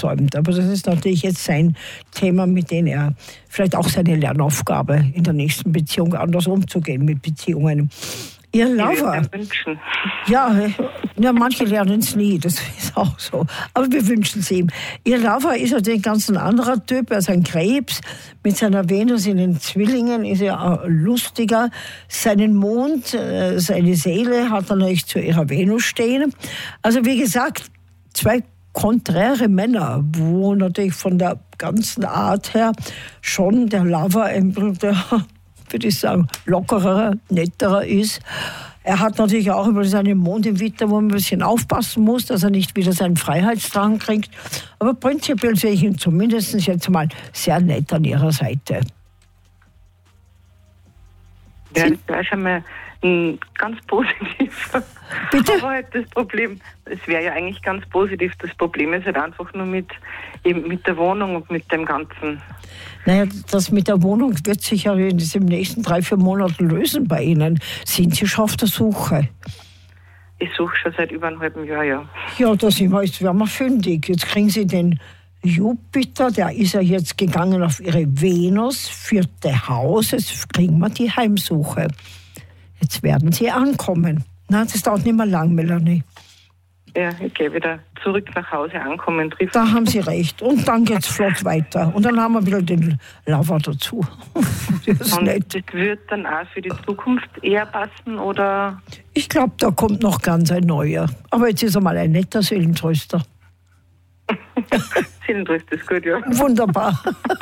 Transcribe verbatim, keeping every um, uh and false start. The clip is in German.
versäumt. Aber das ist natürlich jetzt sein Thema, mit dem er vielleicht auch seine Lernaufgabe in der nächsten Beziehung anders umzugehen mit Beziehungen. Ihr Lover. Ja, ja, manche lernen es nie, das ist auch so. Aber wir wünschen es ihm. Ihr Lover ist natürlich ganz ein anderer Typ, er ist ein Krebs. Mit seiner Venus in den Zwillingen ist er auch lustiger. Seinen Mond, seine Seele hat er natürlich zu ihrer Venus stehen. Also wie gesagt, zwei konträre Männer, wo natürlich von der ganzen Art her schon der Lover ein der würde ich sagen, lockerer, netterer ist. Er hat natürlich auch über seinen Mond im Witter, wo man ein bisschen aufpassen muss, dass er nicht wieder seinen Freiheitsdrang kriegt. Aber prinzipiell sehe ich ihn zumindest jetzt mal sehr nett an ihrer Seite. Ja, das wäre schon mal ein ganz positiv. Bitte? Aber halt das Problem, es wäre ja eigentlich ganz positiv. Das Problem ist halt einfach nur mit, eben mit der Wohnung und mit dem Ganzen. Naja, das mit der Wohnung wird sich ja in den nächsten drei, vier Monaten lösen bei Ihnen. Sind Sie schon auf der Suche? Ich suche schon seit über einem halben Jahr, ja. Ja, da sind wir, jetzt werden wir fündig. Jetzt kriegen Sie den Jupiter, der ist ja jetzt gegangen auf Ihre Venus, vierte Haus. Jetzt kriegen wir die Heimsuche. Jetzt werden Sie ankommen. Na, das dauert nicht mehr lang, Melanie. Ja, ich gehe wieder zurück nach Hause ankommen. Trifft. Da haben Sie recht. Und dann geht's flott weiter. Und dann haben wir wieder den Lover dazu. Das ist Und nett. das wird dann auch für die Zukunft eher passen, oder? Ich glaube, da kommt noch ganz ein neuer. Aber jetzt ist er mal ein netter Seelentröster. Seelentröster ist gut, ja. Wunderbar.